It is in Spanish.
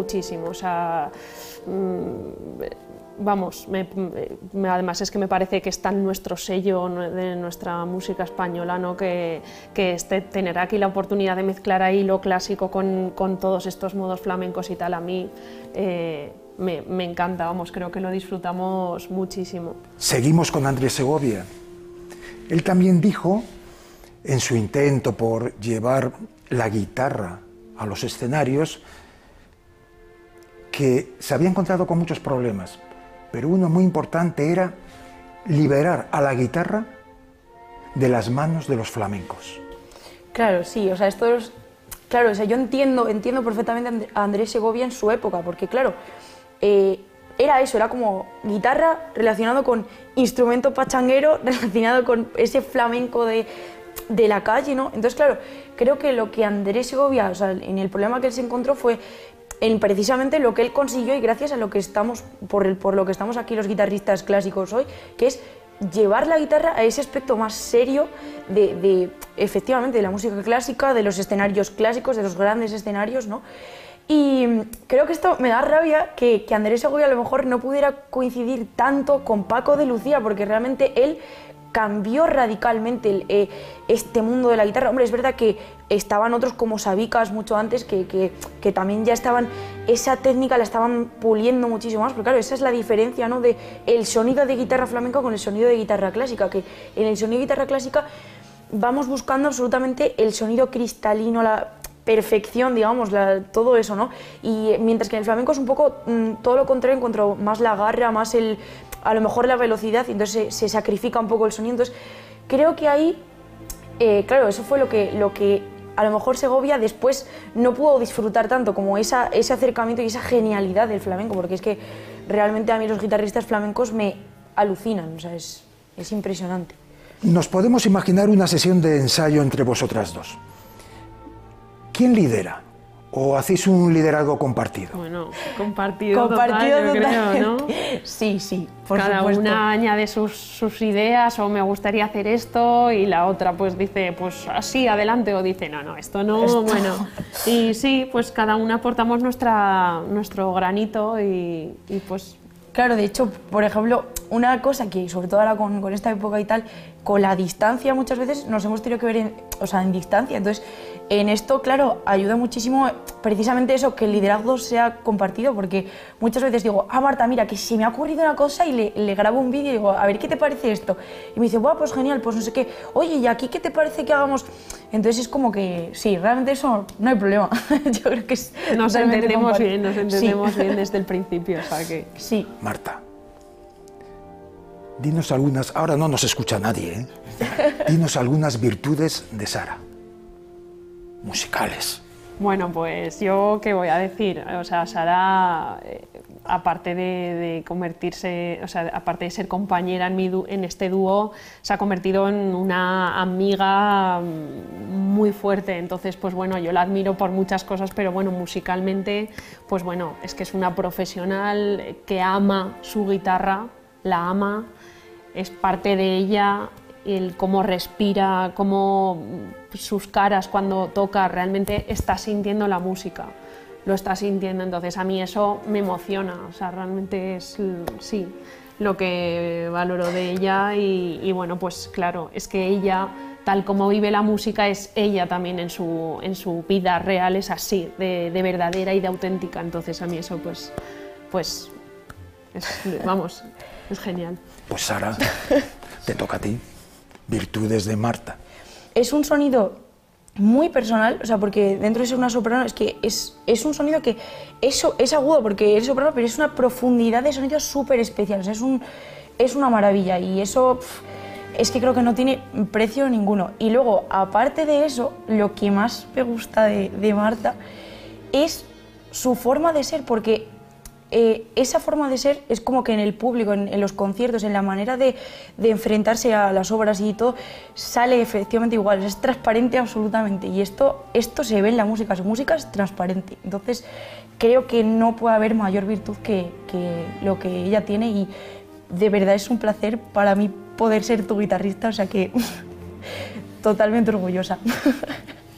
muchísimo, o sea, vamos, además es que me parece que está en nuestro sello de nuestra música española, ¿no? que tener aquí la oportunidad de mezclar ahí lo clásico con todos estos modos flamencos y tal, a mí me encanta, vamos, creo que lo disfrutamos muchísimo. Seguimos con Andrés Segovia. Él también dijo, en su intento por llevar la guitarra a los escenarios, que se había encontrado con muchos problemas, pero uno muy importante era liberar a la guitarra de las manos de los flamencos. Claro, sí, o sea, claro, o sea, yo entiendo perfectamente a Andrés Segovia en su época, porque claro, era eso, era como guitarra relacionado con instrumento pachanguero, relacionado con ese flamenco de la calle, ¿no? Entonces, claro, creo que lo que Andrés Segovia, o sea, en el problema que él se encontró fue en precisamente lo que él consiguió y gracias a lo que estamos, por lo que estamos aquí los guitarristas clásicos hoy, que es llevar la guitarra a ese aspecto más serio efectivamente, de la música clásica, de los escenarios clásicos, de los grandes escenarios, ¿no? Y creo que esto me da rabia que Andrés Segovia a lo mejor no pudiera coincidir tanto con Paco de Lucía, porque realmente él cambió radicalmente este mundo de la guitarra. Hombre, es verdad que estaban otros como Sabicas mucho antes que también ya estaban, esa técnica la estaban puliendo muchísimo más, pero claro, esa es la diferencia, ¿no? De el sonido de guitarra flamenca con el sonido de guitarra clásica, que en el sonido de guitarra clásica vamos buscando absolutamente el sonido cristalino, la perfección, digamos, todo eso, ¿no? Y mientras que en el flamenco es un poco todo lo contrario, encuentro más la garra, más a lo mejor la velocidad, y entonces se sacrifica un poco el sonido. Entonces creo que ahí, claro, eso fue lo que a lo mejor Segovia después no pudo disfrutar tanto como ese acercamiento y esa genialidad del flamenco, porque es que realmente a mí los guitarristas flamencos me alucinan, o sea, es impresionante. Nos podemos imaginar una sesión de ensayo entre vosotras dos. ¿Quién lidera? ¿O hacéis un liderazgo compartido? Bueno, compartido total, yo creo, ¿no? Sí, por Cada supuesto. una añade sus ideas, o me gustaría hacer esto, y la otra pues dice, pues así, adelante, o dice, no, esto no, bueno. Y sí, pues cada una aportamos nuestro granito y pues... Claro, de hecho, por ejemplo, una cosa que sobre todo ahora con esta época y tal, con la distancia muchas veces nos hemos tenido que ver en distancia, entonces en esto, claro, ayuda muchísimo precisamente eso, que el liderazgo sea compartido, porque muchas veces digo, Marta, mira, que se me ha ocurrido una cosa, y le grabo un vídeo y digo, a ver, ¿qué te parece esto? Y me dice, pues genial, pues no sé qué, oye, ¿y aquí qué te parece que hagamos? Entonces es como que, sí, realmente eso no hay problema, yo creo que es... Nos entendemos bien desde el principio, o sea que... Sí. Marta, dinos algunas, ahora no nos escucha nadie, ¿eh? Dinos algunas virtudes de Sara, musicales. Bueno, pues yo qué voy a decir, o sea, Sara, aparte de convertirse, o sea, aparte de ser compañera en este dúo, se ha convertido en una amiga muy fuerte, entonces pues bueno, yo la admiro por muchas cosas, pero bueno, musicalmente, pues bueno, es que es una profesional que ama su guitarra, la ama, es parte de ella, el cómo respira, cómo sus caras cuando toca, realmente está sintiendo la música, lo está sintiendo, entonces a mí eso me emociona, o sea, realmente es, sí, lo que valoro de ella y bueno, pues claro, es que ella, tal como vive la música, es ella también en su vida real, es así, de verdadera y de auténtica, entonces a mí eso pues vamos, es genial. Pues Sara, te toca a ti. Virtudes de Marta. Es un sonido muy personal, o sea, porque dentro de ser una soprano es que es un sonido que es agudo porque es soprano, pero es una profundidad de sonido súper especial, o sea, es una maravilla y eso es que creo que no tiene precio ninguno. Y luego, aparte de eso, lo que más me gusta de Marta es su forma de ser, porque esa forma de ser es como que en el público, en los conciertos, en la manera de enfrentarse a las obras y todo, sale efectivamente igual, es transparente absolutamente, y esto se ve en la música, su música es transparente, entonces creo que no puede haber mayor virtud que lo que ella tiene, y de verdad es un placer para mí poder ser tu guitarrista, o sea que totalmente orgullosa.